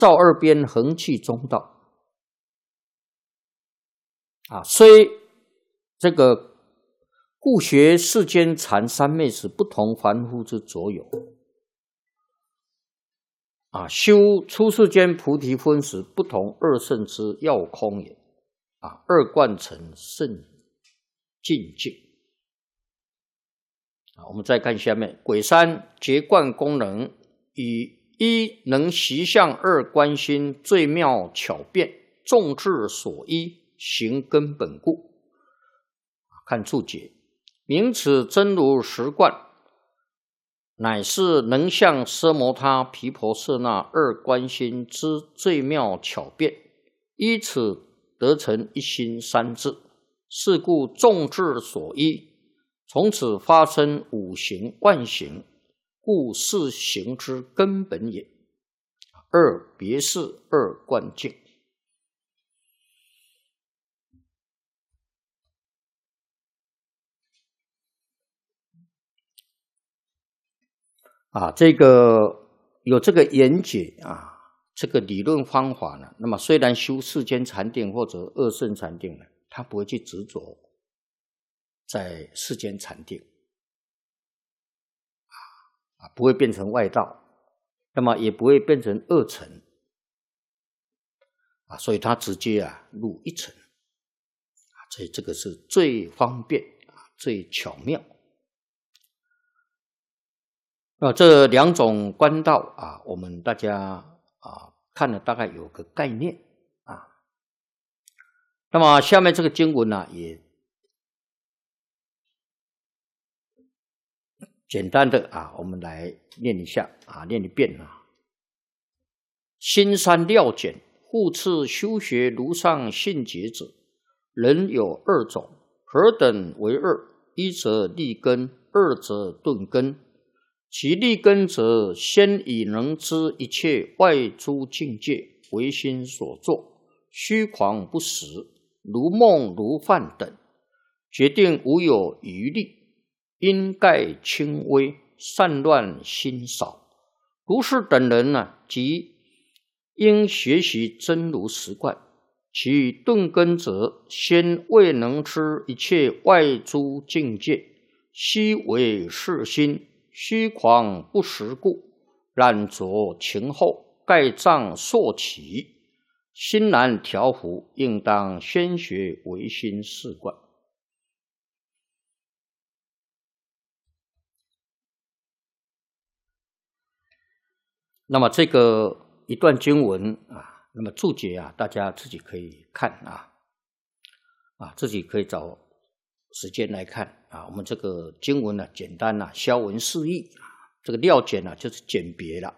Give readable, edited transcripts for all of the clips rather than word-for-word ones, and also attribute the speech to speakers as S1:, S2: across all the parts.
S1: 照二边，横气中道。虽这个故学世间禅三昧时，不同凡夫之所有。修出世间菩提分时，不同二圣之要空也。二观成圣境界。我们再看下面，鬼三结观功能，以一能习相，二观心，最妙巧辩，众智所依，行根本故。看注解，名此真如实观，乃是能向奢摩他毗婆舍那二观心之最妙巧辩，依此得成一心三智，是故众智所依，从此发生五行万行，故是行之根本也。二别是二观境。这个有这个言解这个理论方法呢，那么虽然修世间禅定或者二圣禅定呢，他不会去执着在世间禅定不会变成外道，那么也不会变成二乘所以他直接入一乘所以这个是最方便最巧妙。这两种观道我们大家看了大概有个概念那么下面这个经文呢，也简单的我们来念一下念一遍心三料简，复次修学如上信解者，人有二种，何等为二？一则立根，二则顿根。其立根者，先以能知一切外诸境界为心所作，虚诳不实，如梦如幻等，决定无有余力，因盖轻微，散乱心少。如是等人即应学习真如实观。其顿根者，先未能知一切外诸境界，悉为是心，虚诳不实故，染着情后，盖障烁起，心难调伏，应当先学唯心是观。那么这个一段经文那么注解大家自己可以看自己可以找时间来看我们这个经文简单消文释义这个料简就是简别了。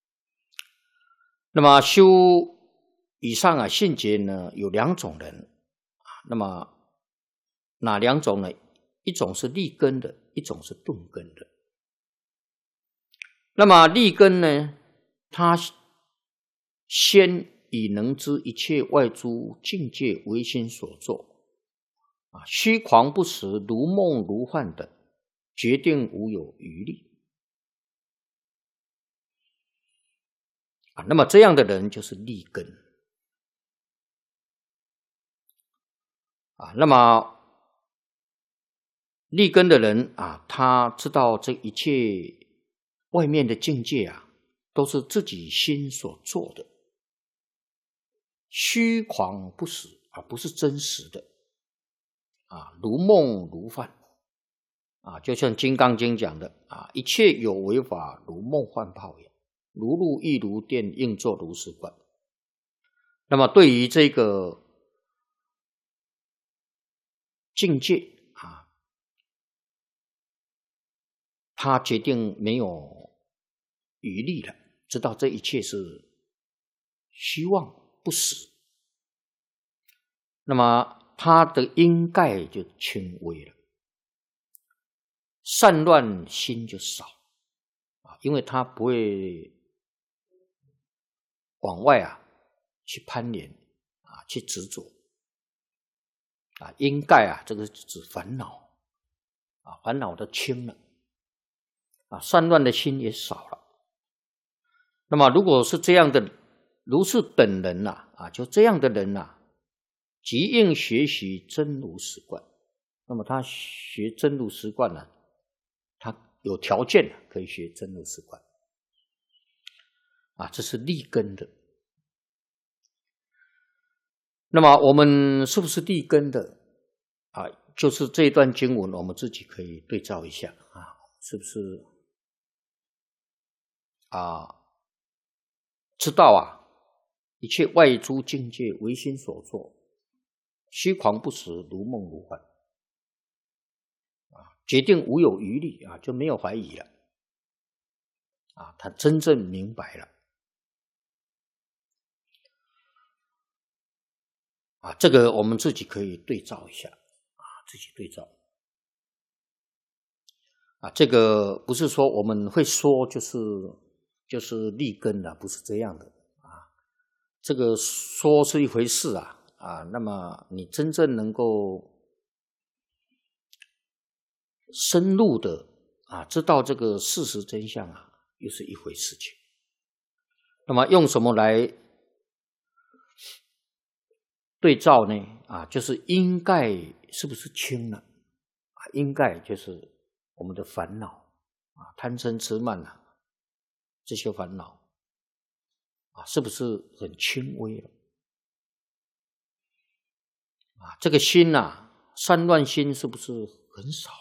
S1: 那么修以上信解呢，有两种人那么哪两种呢？一种是立根的，一种是顿根的。那么立根呢，他先以能知一切外诸境界为心所作虚诳不实，如梦如幻等，决定无有余力那么这样的人就是立根那么立根的人他知道这一切外面的境界都是自己心所做的，虚诳不实不是真实的如梦如幻就像《金刚经》讲的一切有为法，如梦幻泡影，如露亦如电，应作如是观。那么对于这个境界他决定没有余力了，知道这一切是虚妄不实，那么他的因盖就轻微了，散乱心就少因为他不会往外去攀连去执着因盖这个指烦恼烦恼的轻了散乱的心也少了。那么如果是这样的如是等人就这样的人即应学习真如实观。那么他学真如实观他有条件可以学真如实观这是立根的。那么我们是不是立根的就是这一段经文我们自己可以对照一下是不是知道一切外诸境界唯心所作，虚诳不实，如梦如幻决定无有余力就没有怀疑了他真正明白了这个我们自己可以对照一下自己对照这个不是说我们会说就是立根不是这样的这个说是一回事那么你真正能够深入的知道这个事实真相又是一回事情。那么用什么来对照呢就是因盖是不是轻了因盖就是我们的烦恼贪嗔痴慢这些烦恼是不是很轻微了这个心散乱心是不是很少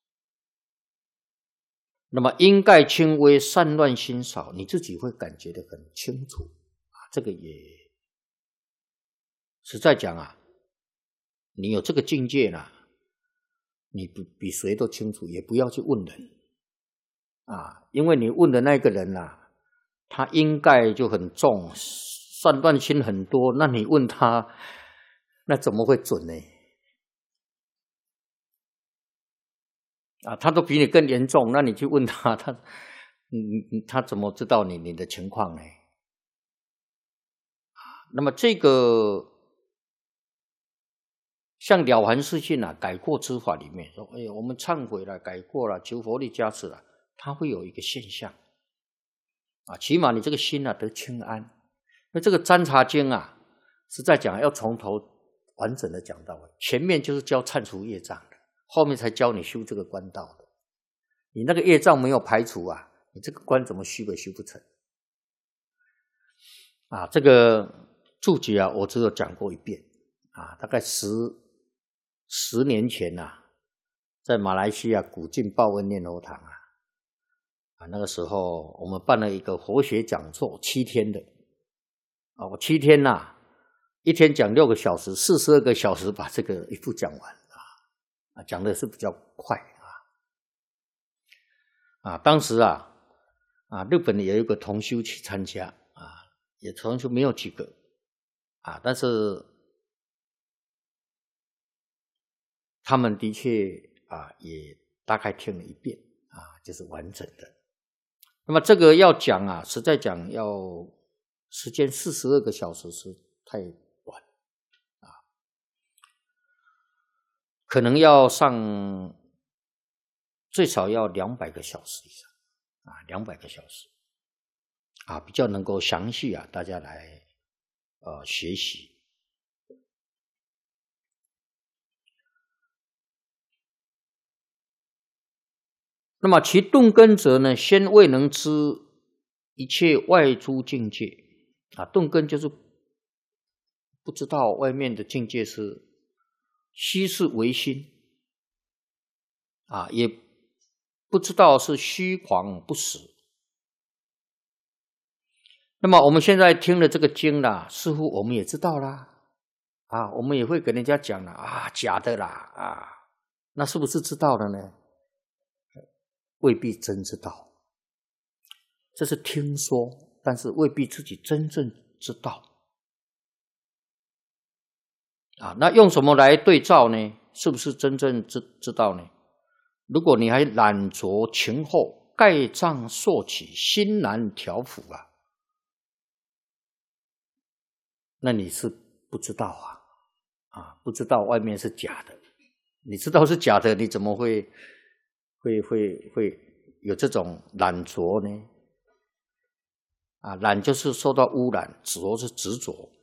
S1: 那么因盖轻微，散乱心少，你自己会感觉得很清楚这个也实在讲你有这个境界你比谁都清楚，也不要去问人因为你问的那个人他因盖就很重，散乱心很多，那你问他那怎么会准呢他都比你更严重，那你去问他他怎么知道你的情况呢那么这个像了凡四训改过之法里面说我们忏悔了，改过了，求佛力加持了，它会有一个现象起码你这个心得清安。那这个占察经实在讲要从头完整的讲到尾，前面就是教忏除业障的，后面才教你修这个观道的。你那个业障没有排除你这个观怎么修也修不成这个注解我只有讲过一遍大概10年前在马来西亚古晋报恩念佛堂那个时候我们办了一个佛学讲座7天的我7天一天讲6个小时，42个小时把这个一部讲完讲的是比较快当时日本也有一个同修去参加也同修没有几个但是他们的确也大概听了一遍就是完整的。那么这个要讲实在讲要时间42个小时是太短可能要上最少要200个小时以上200个小时比较能够详细大家来学习。那么其顿根者呢，先未能知一切外诸境界顿根就是不知道外面的境界是虚是唯心也不知道是虚诳不实。那么我们现在听了这个经似乎我们也知道啦我们也会跟人家讲假的啦那是不是知道了呢？未必真知道，这是听说，但是未必自己真正知道那用什么来对照呢？是不是真正知道呢？如果你还染着情后，盖障溯起，心难调伏那你是不知道不知道外面是假的。你知道是假的，你怎么会有这种染着呢染就是受到污染，着是执着。